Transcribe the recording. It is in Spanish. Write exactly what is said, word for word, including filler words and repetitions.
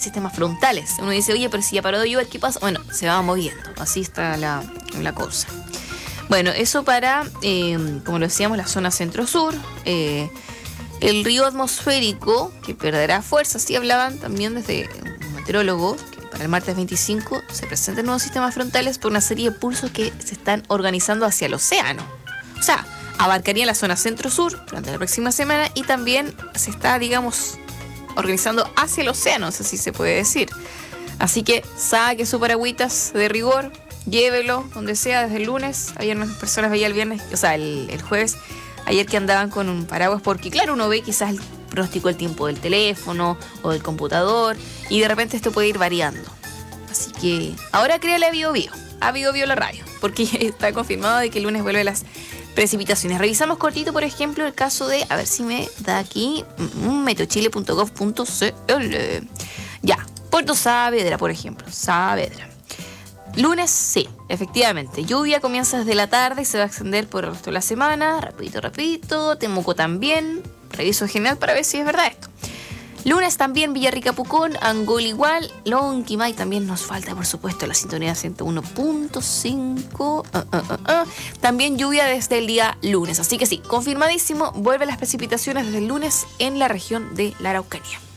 sistemas frontales. Uno dice, oye, pero si ya paró de llover, ¿qué pasa? Bueno, se va moviendo, así está la, la cosa. Bueno, eso para, eh, como lo decíamos, la zona centro-sur. Eh, el río atmosférico, que perderá fuerza, sí hablaban también desde un meteorólogo, que para el martes veinticinco se presentan nuevos sistemas frontales por una serie de pulsos que se están organizando hacia el océano. O sea, abarcaría la zona centro-sur durante la próxima semana y también se está, digamos, organizando hacia el océano, no sé si se puede decir. Así que saque su paragüitas de rigor, llévelo donde sea desde el lunes. Ayer unas personas veía el viernes, o sea, el, el jueves, ayer que andaban con un paraguas, porque claro, uno ve quizás el pronóstico del tiempo del teléfono o del computador y de repente esto puede ir variando. Así que ahora créale a Bio Bio, a Bio Bio la radio, porque está confirmado de que el lunes vuelve las precipitaciones. Revisamos cortito, por ejemplo, el caso de, a ver si me da aquí, meteochile punto gov punto c l. Ya, Puerto Saavedra, por ejemplo, Saavedra. Lunes, sí, efectivamente. Lluvia comienza desde la tarde y se va a extender por el resto de la semana. Rapidito, rapidito. Temuco también. Reviso general para ver si es verdad esto. Lunes también Villarrica, Pucón, Angol igual, Lonquimay también nos falta, por supuesto, la sintonía ciento uno punto cinco. Uh, uh, uh, uh. También lluvia desde el día lunes. Así que sí, confirmadísimo, vuelven las precipitaciones desde el lunes en la región de la Araucanía.